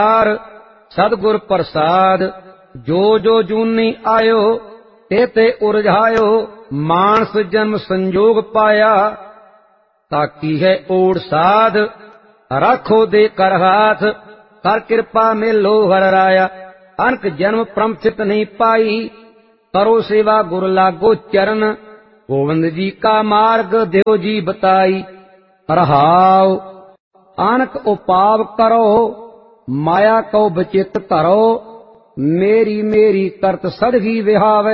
सतगुर प्रसाद जो जो जूनी आयो ते उरझायो मानस जन्म संजोग पाया ताकी है ओढ़ साध राखो दे कर हाथ कर कृपा मेलो हर राया अनक जन्म प्रमचित नहीं पाई करो सेवा गुर लागो चरण गोविंद जी का मार्ग देव जी बताई रहाओ अनक उपाव करो माया को बचित धरो मेरी मेरी करत सदगी विहावे